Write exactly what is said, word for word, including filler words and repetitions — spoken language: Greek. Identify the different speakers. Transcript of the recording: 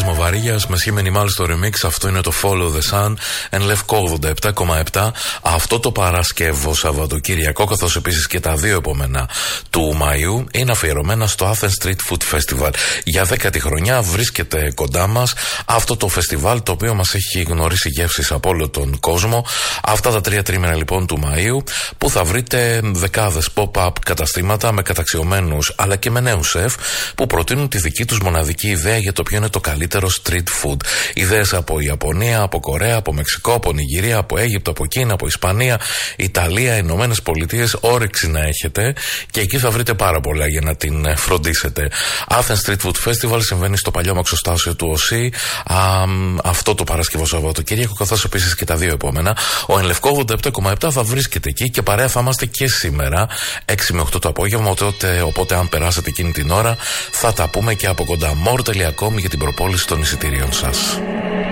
Speaker 1: Γιάννης Μοβαρίγιας με σχήμενη μάλιστα το remix. Αυτό είναι το Follow the Sun εν Λευκό ογδόντα επτά κόμμα επτά. Αυτό το Παρασκευό Σαββατοκύριακο, καθώς επίσης και τα δύο επόμενα του Μαΐου, είναι αφιερωμένα στο Athens Street Food Festival. Για δέκατη χρονιά βρίσκεται κοντά μας αυτό το φεστιβάλ, το οποίο μας έχει γνωρίσει γεύσεις από όλο τον κόσμο. Αυτά τα τρία τρίμηνα λοιπόν του Μαΐου, που θα βρείτε δεκάδες pop-up καταστήματα με καταξιωμένους αλλά και με νέους σεφ που προτείνουν τη δική τους μοναδική ιδέα για το ποιο είναι το καλύτερο street food. Ιδέες από Ιαπωνία, από Κορέα, από Μεξικό, από Νιγηρία, από Αίγυπτο, από Κίνα, από Ισπανία, Ιταλία, Ηνωμένες Πολιτείες. Όρεξη να έχετε και εκεί θα βρείτε πάρα πολλά για να την φροντίσετε. Athens Street Food Festival συμβαίνει στο παλιό μαξοστάσιο του ΟΣΥ α, αυτό το Παρασκευό Σαββατοκύριακο, καθώς επίσης και τα δύο επόμενα. Ο εν Λευκό ογδόντα επτά κόμμα επτά θα βρίσκεται εκεί και παρέα θα είμαστε και σήμερα έξι με οκτώ το απόγευμα, οπότε, οπότε αν περάσετε εκείνη την ώρα θα τα πούμε και από κοντά. more τελεία com για την προπόληση των εισιτήριων σας.